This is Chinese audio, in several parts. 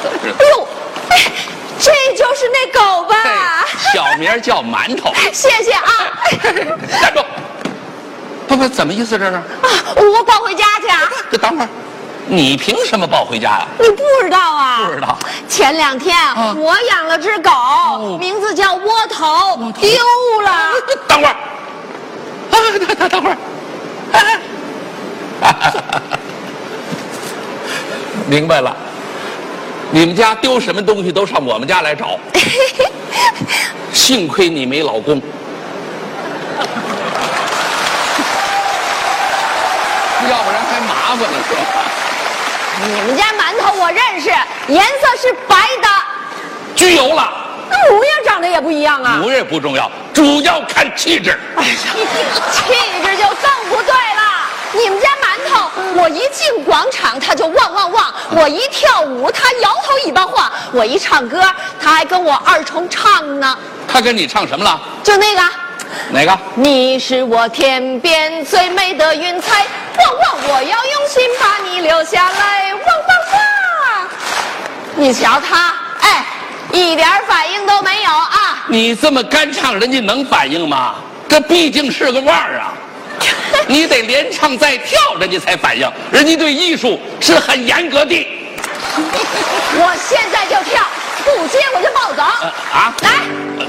哎呦，这就是那狗吧？ 小名叫馒头。 谢谢啊。 站住！不，怎么意思这是？啊， 我抱回家去啊。 等会儿，你凭什么抱回家呀？ 你不知道啊？ 不知道。 前2天我养了只狗，名字叫窝头，丢了。 等会儿，等会儿。明白了，你们家丢什么东西都上我们家来找。幸亏你没老公。要不然还麻烦了，是吧？ 你们家馒头我认识，颜色是白的， 焗油了。 那模样长得也不一样啊。 模样不重要，主要看气质。 哎呀，气质就更不对了。你们家馒头，我一进广场他就汪汪汪，我一跳舞他摇头尾巴晃，我一唱歌他还跟我2重唱呢。 他跟你唱什么了？ 就那个。 哪个？ 你是我天边最美的云彩，汪汪！我要用心把你留下来，汪汪汪！你瞧他，哎，一点反应都没有啊！ 你这么干唱，人家能反应吗？这毕竟是个腕儿啊，你得连唱带跳，人家才反应。人家对艺术是很严格的。 我现在就跳，不接我就暴走。来。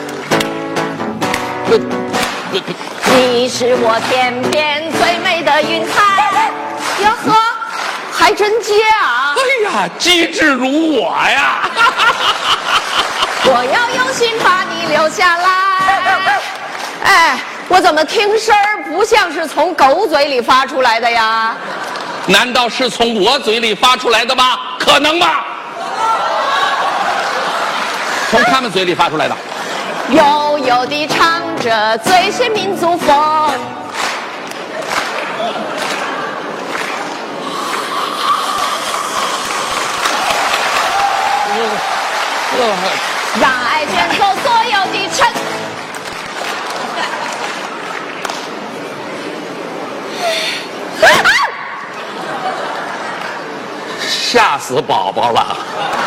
你是我天边最美的云彩，呀呵，还真接啊！ 哎呀，机智如我呀！ 我要用心把你留下来。哎，我怎么听声儿不像是从狗嘴里发出来的呀？ 难道是从我嘴里发出来的吗？可能吗？从他们嘴里发出来的。 悠悠地唱着最新民族风，让爱卷走所有的尘。 吓死宝宝了！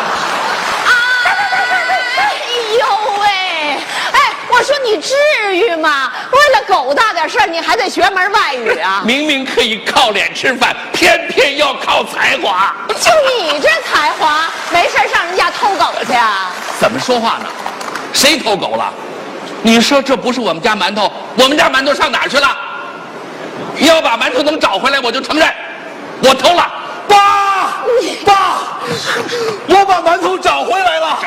我说你至于吗？为了狗大点事儿，你还得学门外语啊！ 明明可以靠脸吃饭，偏偏要靠才华。 就你这才华，没事上人家偷狗去啊？ 怎么说话呢？谁偷狗了？你说这不是我们家馒头，我们家馒头上哪儿去了？你要把馒头能找回来，我就承认我偷了。 爸，我把馒头找回来了。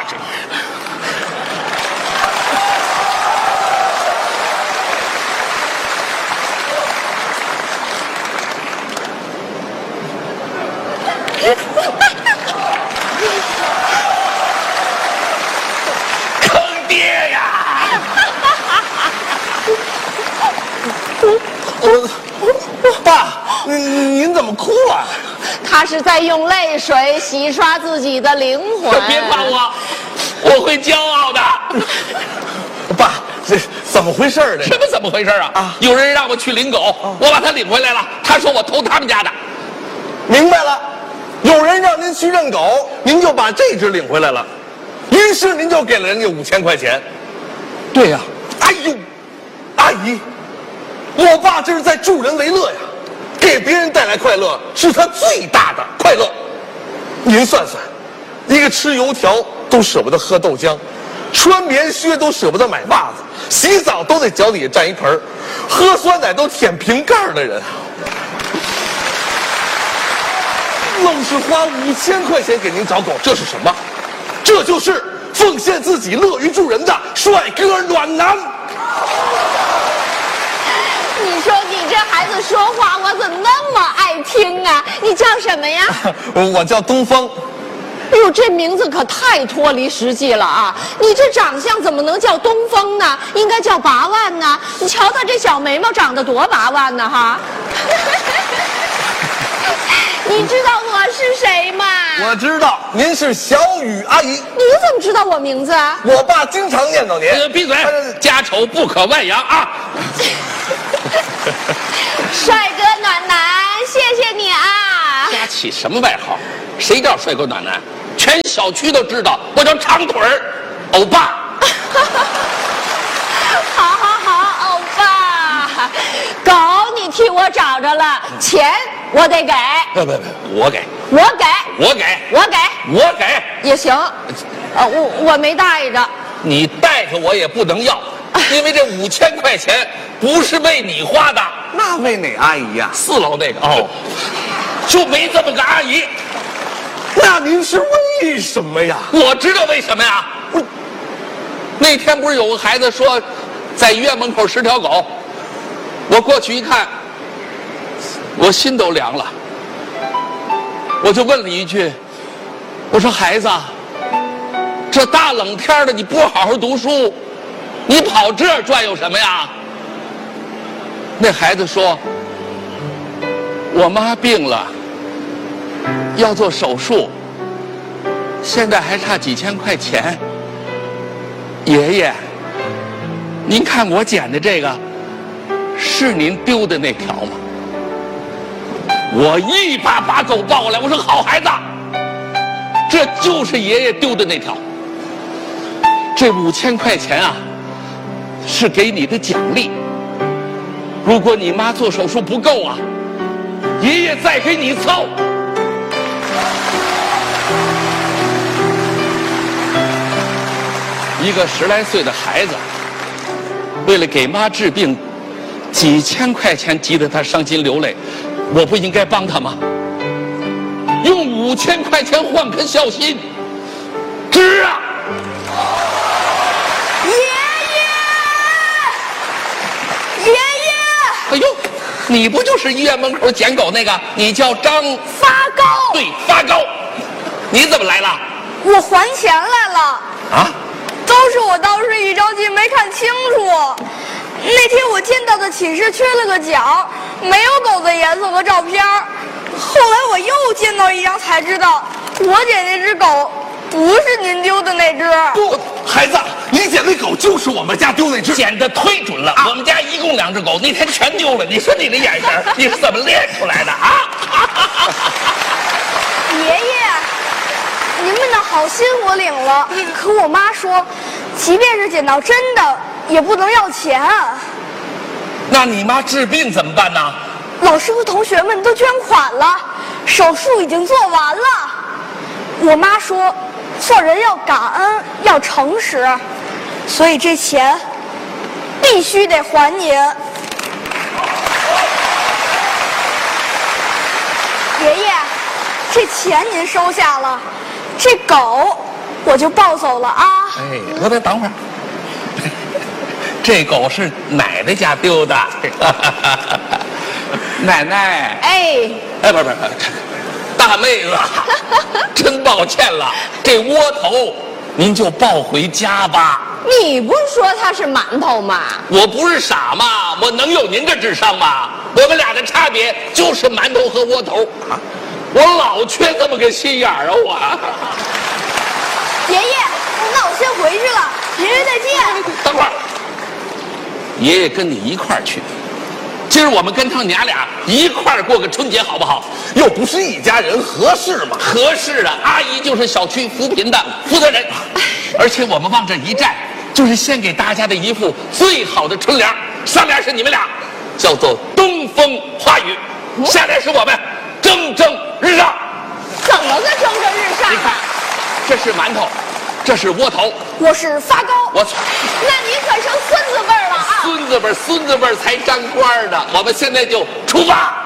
坑爹呀！ 爸，您怎么哭啊？ 他是在用泪水洗刷自己的灵魂。 别夸我会骄傲的。 爸，这怎么回事呢？ 什么怎么回事啊？有人让我去领狗，我把他领回来了。他说我偷他们家的。 明白了，有人让您去认狗，您就把这只领回来了，于是您就给了人家5000块钱。 对呀。 哎呦，阿姨，我爸这是在助人为乐呀，给别人带来快乐是他最大的快乐。您算算，一个吃油条都舍不得喝豆浆，穿棉靴都舍不得买袜子，洗澡都得脚底下站一盆，喝酸奶都舔瓶盖的人，愣是花5000块钱给您找狗，这是什么？这就是奉献自己、乐于助人的帅哥暖男。 你说你这孩子说话，我怎么那么爱听啊？你叫什么呀？ 我叫东方。 哎呦，这名字可太脱离实际了啊！你这长相怎么能叫东风呢？应该叫拔腕呢。你瞧他这小眉毛长得多拔腕呢，哈！你知道我是谁吗？ 我知道，您是小雨阿姨。你怎么知道我名字啊？ 我爸经常念叨您。 闭嘴！家丑不可外扬啊！ 帅哥暖男，谢谢你啊！ 瞎起什么外号？谁叫帅哥暖男？ 全小区都知道我叫长腿儿欧巴。 好好好，欧巴，狗你替我找着了，钱我得给。 不，我给， 我给， 我给， 我给， 我给也行。我没带着。 你带着我也不能要，因为这5000块钱不是为你花的。 那为哪阿姨呀 4楼那个哦，就没这么个阿姨。 那您是为什么呀？ 我知道为什么呀。那天不是有个孩子说，在医院门口10条狗，我过去一看，我心都凉了。我就问了一句，我说孩子，这大冷天的你不好好读书，你跑这儿转悠什么呀？那孩子说，我妈病了，要做手术，现在还差几千块钱。爷爷，您看我捡的这个，是您丢的那条吗？我一把把狗抱过来，我说好孩子，这就是爷爷丢的那条。这5000块钱啊，是给你的奖励。如果你妈做手术不够啊，爷爷再给你凑。一个10来岁的孩子，为了给妈治病，几千块钱急得他伤心流泪，我不应该帮他吗？用5000块钱换颗孝心，值啊！ 爷爷， 哎呦，你不就是医院门口捡狗那个？你叫张发糕。 对，发糕。你怎么来了？ 我还钱来了。 啊？ 都是我当时一着急没看清楚。那天我见到的寝室缺了个角，没有狗的颜色和照片。后来我又见到一张，才知道我捡那只狗不是您丢的那只。 不，孩子，你捡那狗就是我们家丢那只。 捡的忒准了，我们家一共2只狗，那天全丢了。你说你的眼神，你是怎么练出来的啊？ 爷爷，您们的好心我领了，可我妈说，即便是捡到真的，也不能要钱。 那你妈治病怎么办呢？ 老师和同学们都捐款了，手术已经做完了。我妈说，做人要感恩，要诚实，所以这钱必须得还您。爷爷，这钱您收下了，这狗我就抱走了啊。 哎，等会儿，这狗是奶奶家丢的。奶奶， 哎， 不是，大妹子，真抱歉了，这窝头您就抱回家吧。 你不是说它是馒头吗？ 我不是傻吗？我能有您这智商吗？我们俩的差别就是馒头和窝头。我老缺这么个心眼儿啊！我。 爷爷，那我先回去了，爷爷再见。 等会儿，爷爷跟你一块儿去。今儿我们跟他娘俩一块儿过个春节，好不好？ 又不是一家人，合适吗？ 合适啊！阿姨就是小区扶贫的负责人，而且我们往这一站，就是献给大家的一副最好的春联，上联是你们俩，叫做东风花雨，下联是我们蒸蒸日上。 怎么个蒸蒸日上？ 你看，这是馒头，这是窝头， 我是发糕。 我操！ 那你可成孙子辈儿了啊！ 孙子辈才沾光的，我们现在就出发。